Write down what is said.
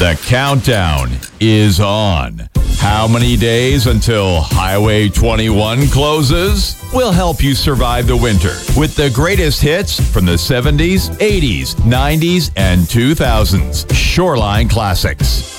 The countdown is on. How many days until Highway 21 closes? We'll help you survive the winter with the greatest hits from the 70s, 80s, 90s, and 2000s. Shoreline Classics.